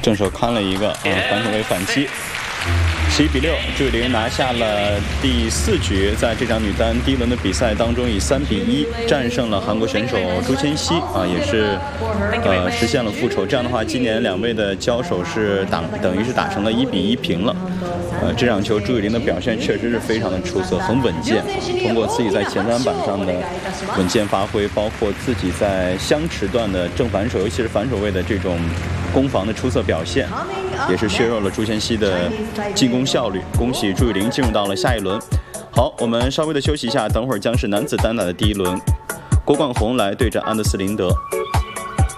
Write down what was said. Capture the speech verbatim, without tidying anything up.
正手看了一个啊，反手为反击。十一比六，朱雨玲拿下了第四局，在这场女单第一轮的比赛当中，以三比一战胜了韩国选手朱千熙啊，也是呃实现了复仇。这样的话，今年两位的交手是打等于是打成了一比一平了。呃，这场球朱雨玲的表现确实是非常的出色，很稳健。通过自己在前三板上的稳健发挥，包括自己在相持段的正反手，尤其是反手位的这种攻防的出色表现，也是削弱了朱千熙的进攻效率。恭喜朱雨玲进入到了下一轮。好，我们稍微的休息一下，等会儿将是男子单打的第一轮，郭冠宏来对阵安德斯林德。